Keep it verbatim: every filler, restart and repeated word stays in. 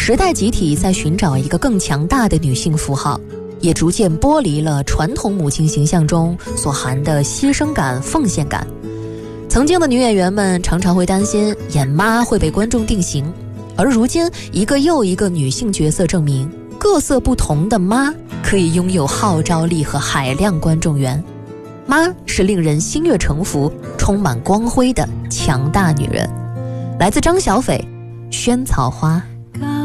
时代集体在寻找一个更强大的女性符号，也逐渐剥离了传统母亲形象中所含的牺牲感、奉献感。曾经的女演员们常常会担心演妈会被观众定型，而如今一个又一个女性角色证明，各色不同的妈可以拥有号召力和海量观众缘。妈是令人心悦诚服、充满光辉的强大女人。来自张小斐，萱草花。